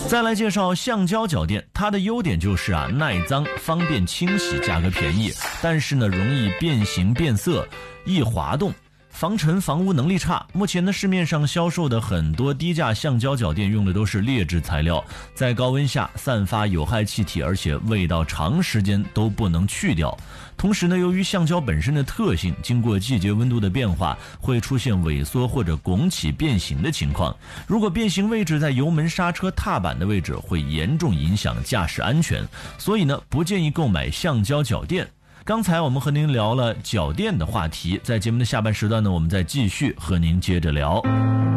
再来介绍橡胶脚垫，它的优点就是耐脏、方便清洗，价格便宜，但是呢容易变形变色、易滑动。防尘防污能力差，目前呢市面上销售的很多低价橡胶脚垫用的都是劣质材料，在高温下散发有害气体，而且味道长时间都不能去掉。同时呢，由于橡胶本身的特性，经过季节温度的变化，会出现萎缩或者拱起变形的情况。如果变形位置在油门、刹车、踏板的位置，会严重影响驾驶安全，所以呢不建议购买橡胶脚垫。刚才我们和您聊了脚垫的话题，在节目的下半时段呢，我们再继续和您接着聊。